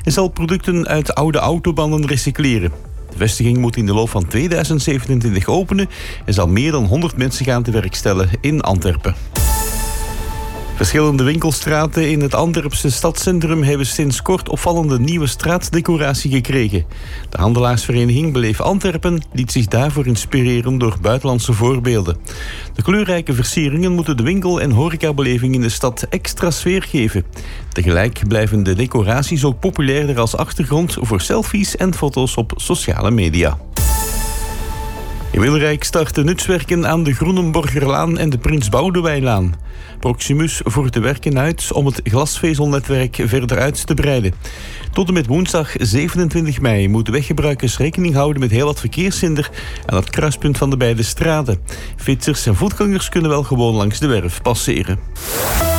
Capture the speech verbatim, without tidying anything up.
en zal producten uit oude autobanden recycleren. De vestiging moet in de loop van tweeduizend zevenentwintig openen en zal meer dan honderd mensen gaan te werk stellen in Antwerpen. Verschillende winkelstraten in het Antwerpse stadscentrum hebben sinds kort opvallende nieuwe straatdecoratie gekregen. De handelaarsvereniging Beleef Antwerpen liet zich daarvoor inspireren door buitenlandse voorbeelden. De kleurrijke versieringen moeten de winkel- en horecabeleving in de stad extra sfeer geven. Tegelijk blijven de decoraties ook populairder als achtergrond voor selfies en foto's op sociale media. In Wilrijk starten nutswerken aan de Groenenborgerlaan en de Prins Boudewijnlaan. Proximus voert de werken uit om het glasvezelnetwerk verder uit te breiden. Tot en met woensdag zevenentwintig mei moeten weggebruikers rekening houden met heel wat verkeershinder aan het kruispunt van de beide straten. Fietsers en voetgangers kunnen wel gewoon langs de werf passeren.